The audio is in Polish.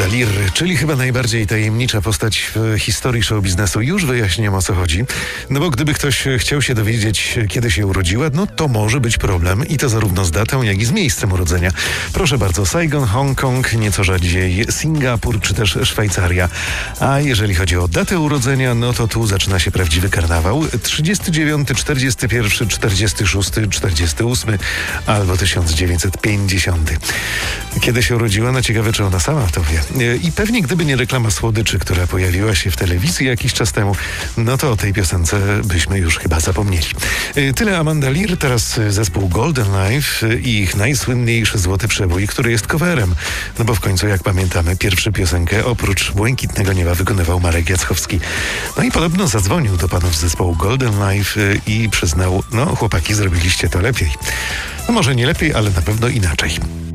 Lear, czyli chyba najbardziej tajemnicza postać w historii show biznesu. Już wyjaśniam, o co chodzi. No bo gdyby ktoś chciał się dowiedzieć, kiedy się urodziła, no to może być problem i to zarówno z datą, jak i z miejscem urodzenia. Proszę bardzo, Saigon, Hongkong, nieco rzadziej Singapur czy też Szwajcaria. A jeżeli chodzi o datę urodzenia, no to tu zaczyna się prawdziwy karnawał. 39, 41, 46, 48 albo 1950. Kiedy się urodziła? No ciekawe, czy ona sama to wie. I pewnie gdyby nie reklama słodyczy, która pojawiła się w telewizji jakiś czas temu, no to o tej piosence byśmy już chyba zapomnieli. Tyle Amanda Lear, teraz zespół Golden Life i ich najsłynniejszy złoty przebój, który jest coverem. No bo w końcu, jak pamiętamy, pierwszą piosenkę oprócz Błękitnego Nieba wykonywał Marek Jackowski. No i podobno zadzwonił do panów z zespołu Golden Life i przyznał, no chłopaki, zrobiliście to lepiej. No może nie lepiej, ale na pewno inaczej.